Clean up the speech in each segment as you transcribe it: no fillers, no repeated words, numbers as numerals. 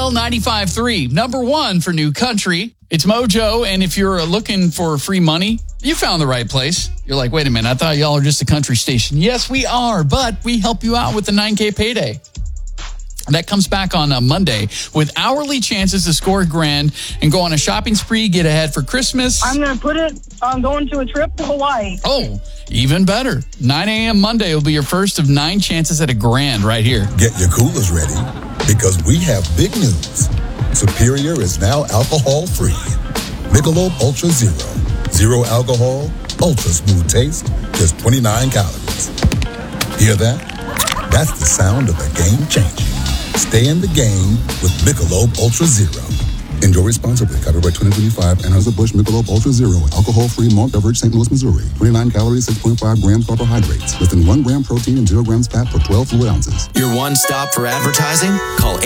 KXL 95.3, number one for new country. It's Mojo, and if you're looking for free money, you found the right place. You're like, wait a minute, I thought y'all are just a country station. Yes, we are, but we help you out with the 9K payday. That comes back on Monday with hourly chances to score $1,000 and go on a shopping spree, get ahead for Christmas. I'm going to put it on going to a trip to Hawaii. Oh, even better. 9 a.m. Monday will be your first of 9 chances at $1,000 right here. Get your coolers ready because we have big news. Superior is now alcohol-free. Michelob Ultra Zero. Zero alcohol, ultra smooth taste, just 29 calories. Hear that? That's the sound of a game changer. Stay in the game with Michelob Ultra Zero. Enjoy responsibly. Copyright 2025. Anheuser-Busch Michelob Ultra Zero. Alcohol-free malt beverage, St. Louis, Missouri. 29 calories, 6.5 grams carbohydrates. Less than 1 gram protein and 0 grams fat per 12 fluid ounces. Your one stop for advertising? Call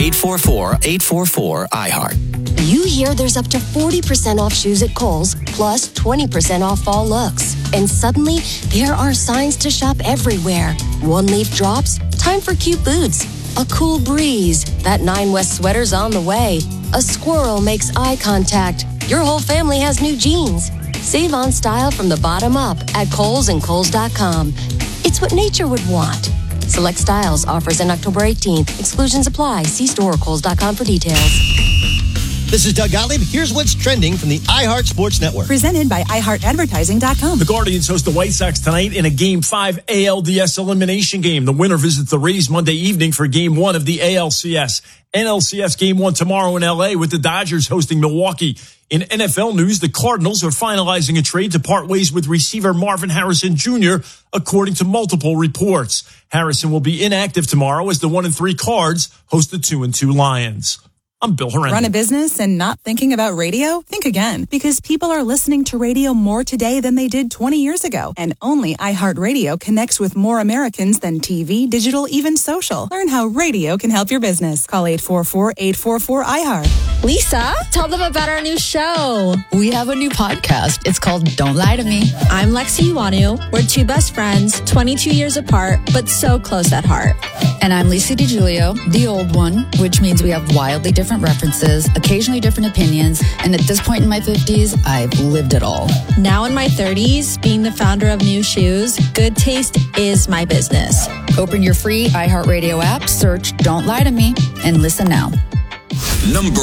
844-844-IHEART. You hear there's up to 40% off shoes at Kohl's, plus 20% off fall looks. And suddenly, there are signs to shop everywhere. One-leaf drops, time for cute boots. A cool breeze, that 9 West sweater's on the way. A squirrel makes eye contact. Your whole family has new jeans. Save on style from the bottom up at Kohl's and Kohl's.com. It's what nature would want. Select styles, offers end October 18th. Exclusions apply. See store or Kohl's.com for details. This is Doug Gottlieb. Here's what's trending from the iHeart Sports Network. Presented by iHeartAdvertising.com. The Guardians host the White Sox tonight in a Game 5 ALDS elimination game. The winner visits the Rays Monday evening for Game 1 of the ALCS. NLCS Game 1 tomorrow in L.A. with the Dodgers hosting Milwaukee. In NFL news, the Cardinals are finalizing a trade to part ways with receiver Marvin Harrison Jr., according to multiple reports. Harrison will be inactive tomorrow as the 1-3 Cards host the 2-2 Lions. I'm Bill Horrendon. Run a business and not thinking about radio? Think again, because people are listening to radio more today than they did 20 years ago. And only iHeartRadio connects with more Americans than TV, digital, even social. Learn how radio can help your business. Call 844-844-iHeart. Lisa, tell them about our new show. We have a new podcast. It's called Don't Lie to Me. I'm Lexi Iwanu. We're 2 best friends, 22 years apart, but so close at heart. And I'm Lisa DiGiulio, the old one, which means we have wildly different references, occasionally different opinions, and at this point in my 50s, I've lived it all. Now in my 30s, being the founder of New Shoes, good taste is my business. Open your free iHeartRadio app, search Don't Lie to Me, and listen now. Number